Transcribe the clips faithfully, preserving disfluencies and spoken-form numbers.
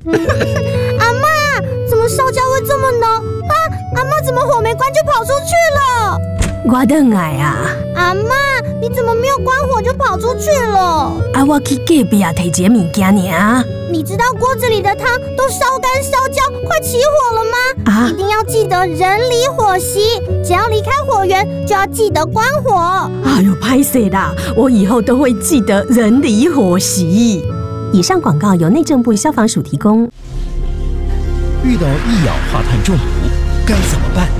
阿嬷，怎么烧焦会这么浓啊？阿嬷怎么火没关就跑出去了？ 我回来啊！ 阿嬷，你怎么没有关火就跑出去了？ 啊，我去隔壁啊，提一个物件尔。 你知道锅子里的汤都烧干烧焦，快起火了吗？啊！一定要记得人离火熄，只要离开火源就要记得关火。 哎呦，拍谁啦！我以后都会记得人离火熄。以上广告由内政部消防署提供。 遇到一氧化碳中毒该怎么办？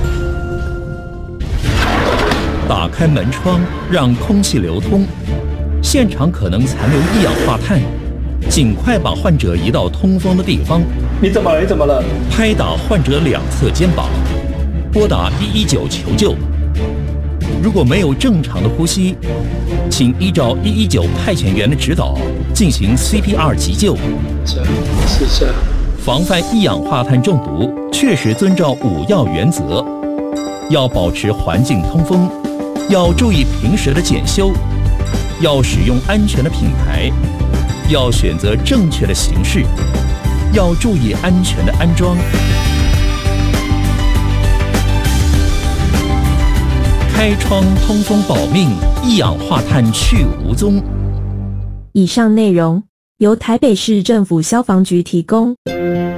打开门窗，让空气流通，现场可能残留一氧化碳，尽快把患者移到通风的地方。 你怎么了？你怎么了？ 拍打患者两侧肩膀，拨打一一九求救。如果没有正常的呼吸，请依照一一九派遣员的指导进行 C P R 急救。 这样是这样。 防范一氧化碳中毒，确实遵照五要原则：要保持环境通风，要注意平时的检修，要使用安全的品牌，要选择正确的形式，要注意安全的安装。开窗通风保命，一氧化碳去无踪。 以上内容由台北市政府消防局提供。